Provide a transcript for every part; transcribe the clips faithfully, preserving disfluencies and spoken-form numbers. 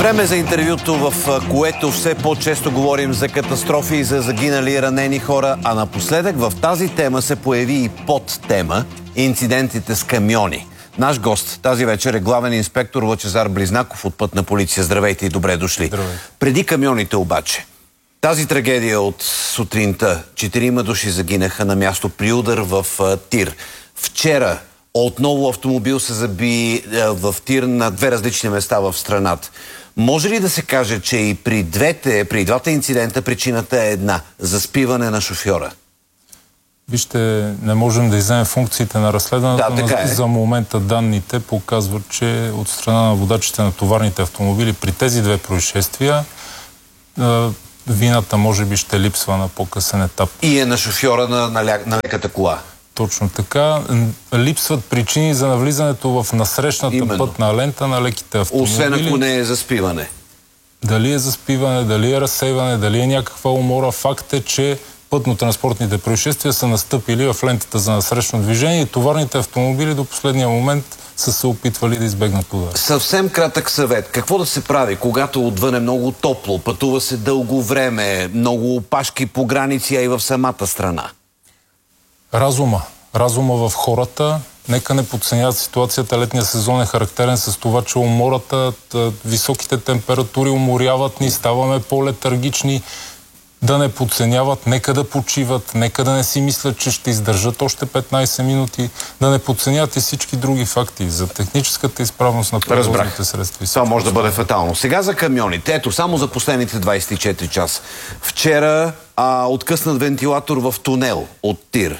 Време за интервюто, в което все по-често говорим за катастрофи и за загинали и ранени хора, а напоследък в тази тема се появи и подтема – инцидентите с камиони. Наш гост тази вечер е главен инспектор Лъчезар Близнаков от Пътна полиция. Здравейте и добре дошли. Здравей. Преди камионите обаче, тази трагедия от сутринта, четирима души загинаха на място при удар в тир. Вчера отново автомобил се заби в тир на две различни места в страната. Може ли да се каже, че и при двете, при двата инцидента причината е една – заспиване на шофьора? Вижте, не можем да изземем функциите на разследването, да, но е. за момента данните показват, че от страна на водачите на товарните автомобили при тези две происшествия вината може би ще липсва на по-късен етап. И е на шофьора на, на, ля, на леката кола. Точно така. Липсват причини за навлизането в насрещната Именно. пътна лента на леките автомобили. Освен ако не е заспиване. Дали е заспиване, дали е разсейване, дали е някаква умора. Факт е, че пътно-транспортните происшествия са настъпили в лентата за насрещно движение и товарните автомобили до последния момент са се опитвали да избегнат удар. Съвсем кратък съвет. Какво да се прави, когато отвън е много топло, пътува се дълго време, много опашки по граници, а и в самата страна? Разума. Разума в хората. Нека не подценяват ситуацията. Летния сезон е характерен с това, че умората, високите температури уморяват ни, ставаме по-летаргични. Да не подценяват, нека да почиват, нека да не си мислят, че ще издържат още петнайсет минути, да не подценяват и всички други факти за техническата изправност на превозните средства. Това може да бъде фатално. Сега за камионите. Ето, само за последните двайсет и четири часа. Вчера а, откъснат вентилатор в тунел от тир.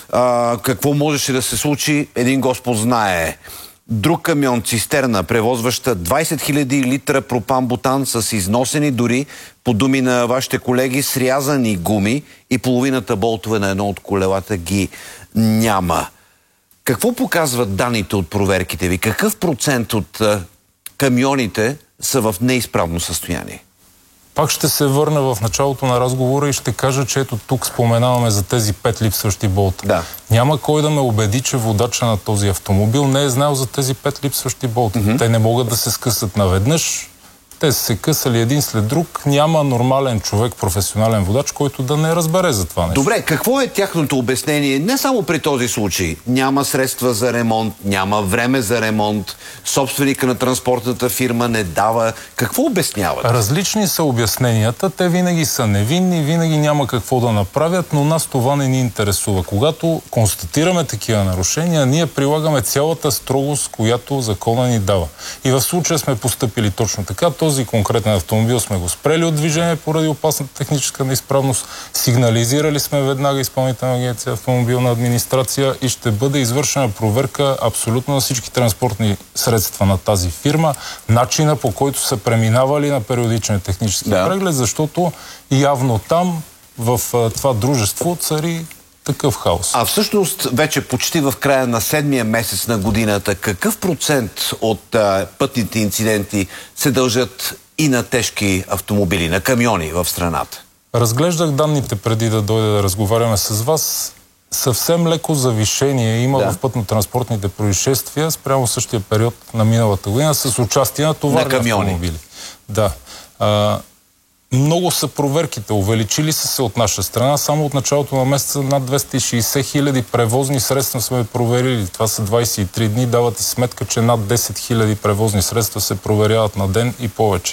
А, какво можеше да се случи? Един Господ знае. Друг камион, цистерна, превозваща двайсет хиляди литра пропан-бутан с износени дори, по думи на вашите колеги, срязани гуми и половината болтове на едно от колелата ги няма. Какво показват данните от проверките ви? Какъв процент от а, камионите са в неизправно състояние? Пак ще се върна в началото на разговора и ще кажа, че ето тук споменаваме за тези пет липсващи болта. Да. Няма кой да ме убеди, че водача на този автомобил не е знал за тези пет липсващи болта. Mm-hmm. Те не могат да се скъсат наведнъж. Те са се късали един след друг. Няма нормален човек, професионален водач, който да не разбере за това нещо. Добре, какво е тяхното обяснение? Не само при този случай. Няма средства за ремонт, няма време за ремонт, собственика на транспортната фирма не дава. Какво обясняват? Различни са обясненията. Те винаги са невинни, винаги няма какво да направят, но нас това не ни интересува. Когато констатираме такива нарушения, ние прилагаме цялата строгост, която закона ни дава. И в случая сме постъпили точно така. Този конкретен автомобил сме го спрели от движение поради опасната техническа неизправност. Сигнализирали сме веднага Изпълнителна агенция Автомобилна администрация и ще бъде извършена проверка абсолютно на всички транспортни средства на тази фирма, начина по който са преминавали на периодичен технически да. преглед, защото явно там в това дружество цари такъв хаос. А всъщност вече почти в края на седмия месец на годината, какъв процент от а, пътните инциденти се дължат и на тежки автомобили, на камиони в страната? Разглеждах данните преди да дойда да разговаряме с вас. Съвсем леко завишение има да. в пътно-транспортните происшествия спрямо същия период на миналата година с участие на товарни автомобили. Да. А, Много са проверките. Увеличили са се от наша страна. Само от началото на месеца над двеста и шейсет хиляди превозни средства сме проверили. Това са двайсет и три дни. Давате сметка, че над десет хиляди превозни средства се проверяват на ден и повече.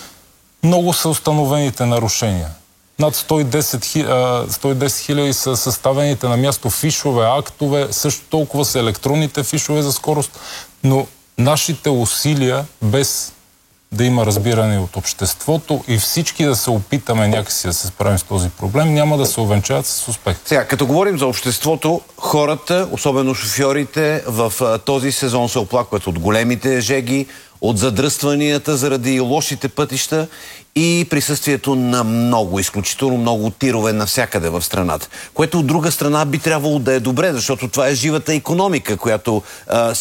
Много са установените нарушения. Над сто и десет хиляди са съставените на място фишове, актове. Също толкова са електронните фишове за скорост. Но нашите усилия без да има разбиране от обществото и всички да се опитаме някакси да се справим с този проблем, няма да се увенчават с успех. Сега, като говорим за обществото, хората, особено шофьорите, в този сезон се оплакват от големите жеги, от задръстванията заради лошите пътища и присъствието на много, изключително много тирове навсякъде в страната. Което от друга страна би трябвало да е добре, защото това е живата икономика, която а,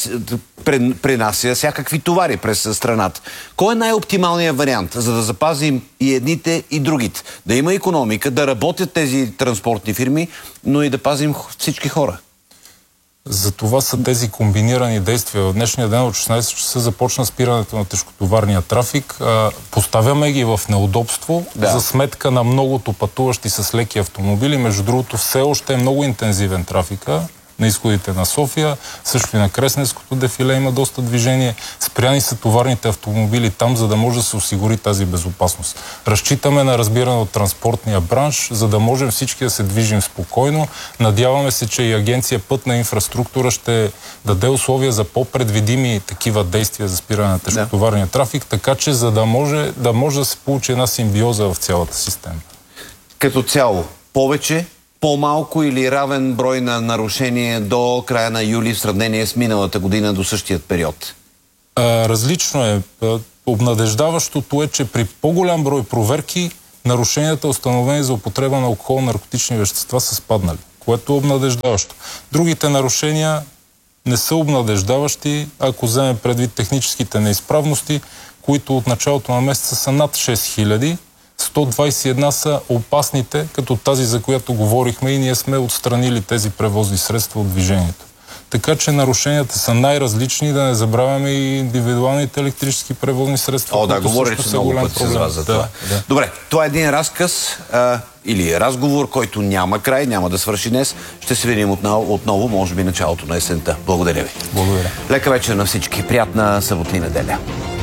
пренася всякакви товари през страната. Кой е най-оптималният вариант, за да запазим и едните, и другите? Да има икономика, да работят тези транспортни фирми, но и да пазим всички хора. За това са тези комбинирани действия. В днешния ден от шестнайсет часа започна спирането на тежкотоварния трафик. Поставяме ги в неудобство да. за сметка на многото пътуващи с леки автомобили. Между другото, все още е много интензивен трафика на изходите на София. Също и на Кресненското дефиле има доста движение. Спряни са товарните автомобили там, за да може да се осигури тази безопасност. Разчитаме на разбиране от транспортния бранш, за да можем всички да се движим спокойно. Надяваме се, че и Агенция Пътна инфраструктура ще даде условия за по-предвидими такива действия за спиране на тежкотоварния трафик, така че за да може да може да се получи една симбиоза в цялата система. Като цяло, повече, по-малко или равен брой на нарушения до края на юли в сравнение с миналата година до същият период? А, различно е. Обнадеждаващото е, че при по-голям брой проверки нарушенията, установени за употреба на алкохол и наркотични вещества, са спаднали, което е обнадеждаващо. Другите нарушения не са обнадеждаващи, ако вземем предвид техническите неизправности, които от началото на месеца са над шест хиляди. сто двайсет и една са опасните, като тази, за която говорихме, и ние сме отстранили тези превозни средства от движението. Така че нарушенията са най-различни, да не забравяме и индивидуалните електрически превозни средства. О, да, говорите много пъти с вас за това. Да, да. Добре, това е един разказ а, или разговор, който няма край, няма да свърши днес. Ще се видим отново, отново, може би началото на есента. Благодаря ви. Благодаря. Лека вечер на всички. Приятна съботна неделя.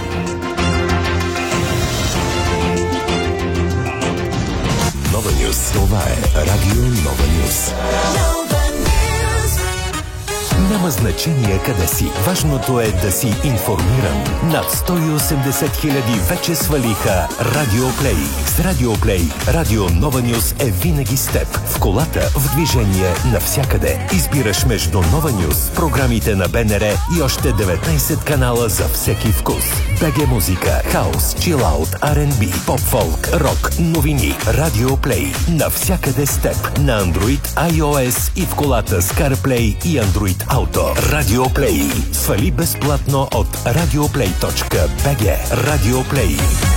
Нова Нюс. Това е Радио Нова Нюс. Няма значение къде си. Важното е да си информиран. Над сто и осемдесет хиляди вече свалиха Радио Плей. С Радио Плей Радио Нова Нюс е винаги с теб. В колата, в движение, навсякъде. Избираш между Нова Нюс, програмите на БНР и още деветнайсет канала за всеки вкус. БГ музика, хаус, чилаут, Ар енд Би, поп-фолк, рок, новини. Радио Плей. Навсякъде с теб. На Android, iOS и в колата с CarPlay и Android Auto. Радио Плей. Свали безплатно от радиоплей точка би джи. Радио Плей.